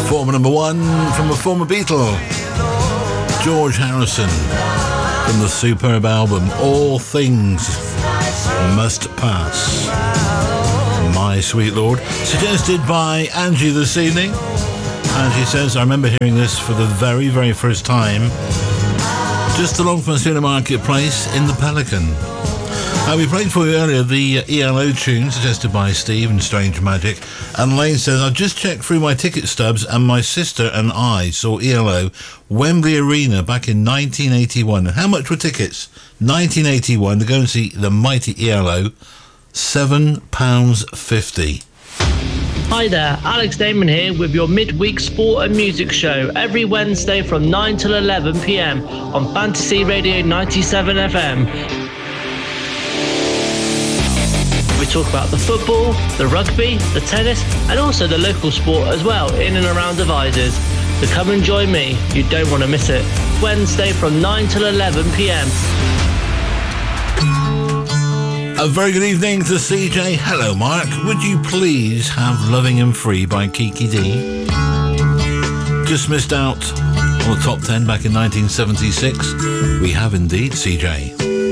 Former number one from a former Beatle, George Harrison, from the superb album All Things Must Pass. My Sweet Lord, suggested by Angie this evening. Angie says, I remember hearing this for the very, very first time just along from Suna Marketplace in the Pelican. We played for you earlier the ELO tune suggested by Steve and Strange Magic, and Lane says, I just checked through my ticket stubs and my sister and I saw ELO Wembley Arena back in 1981. And how much were tickets? 1981 to go and see the mighty ELO, £7.50. Hi there, Alex Damon here with your midweek sport and music show every Wednesday from 9 till 11 p.m. on Fantasy Radio 97 FM. We talk about the football, the rugby, the tennis, and also the local sport as well, in and around Devizes. So come and join me, you don't want to miss it. Wednesday from 9 till 11 p.m. A very good evening to CJ. Hello, Mark. Would you please have Loving and Free by Kiki D? Just missed out on the top 10 back in 1976. We have indeed, CJ.